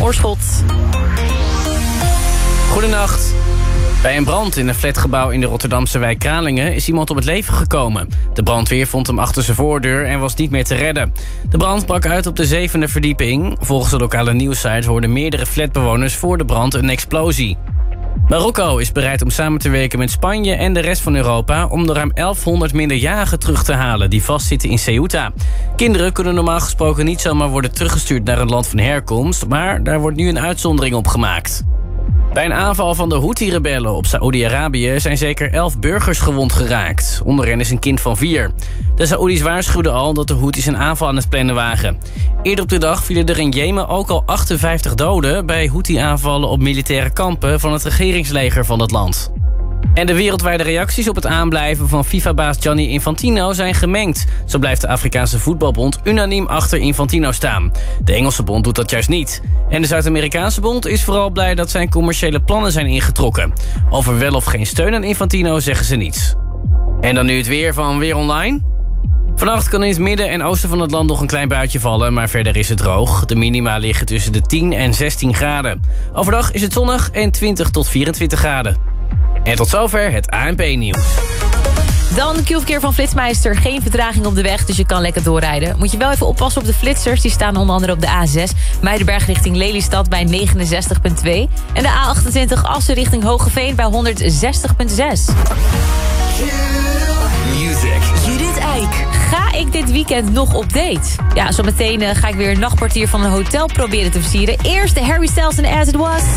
Oorschot. Goedenacht. Bij een brand in een flatgebouw in de Rotterdamse wijk Kralingen is iemand om het leven gekomen. De brandweer vond hem achter zijn voordeur en was niet meer te redden. De brand brak uit op de 7e verdieping. Volgens de lokale nieuwssite hoorden meerdere flatbewoners voor de brand een explosie. Marokko is bereid om samen te werken met Spanje en de rest van Europa om de ruim 1100 minderjarigen terug te halen die vastzitten in Ceuta. Kinderen kunnen normaal gesproken niet zomaar worden teruggestuurd naar een land van herkomst, maar daar wordt nu een uitzondering op gemaakt. Bij een aanval van de Houthi-rebellen op Saoedi-Arabië zijn zeker 11 burgers gewond geraakt. Onder hen is een kind van 4. De Saoedi's waarschuwden al dat de Houthis een aanval aan het plannen wagen. Eerder op de dag vielen er in Jemen ook al 58 doden bij Houthi-aanvallen op militaire kampen van het regeringsleger van het land. En de wereldwijde reacties op het aanblijven van FIFA-baas Gianni Infantino zijn gemengd. Zo blijft de Afrikaanse voetbalbond unaniem achter Infantino staan. De Engelse bond doet dat juist niet. En de Zuid-Amerikaanse bond is vooral blij dat zijn commerciële plannen zijn ingetrokken. Over wel of geen steun aan Infantino zeggen ze niets. En dan nu het weer van Weer Online. Vannacht kan in het midden en oosten van het land nog een klein buitje vallen, maar verder is het droog. De minima liggen tussen de 10 en 16 graden. Overdag is het zonnig en 20 tot 24 graden. En tot zover het ANP-nieuws. Dan Q-verkeer van Flitsmeister. Geen vertraging op de weg, dus je kan lekker doorrijden. Moet je wel even oppassen op de flitsers. Die staan onder andere op de A6. Muidenberg richting Lelystad bij 69,2. En de A28 Assen richting Hogeveen bij 160,6. Judith Eik. Ga ik dit weekend nog op date? Ja, zometeen ga ik weer een nachtpartier van een hotel proberen te versieren. Eerst de Harry Styles en As It Was.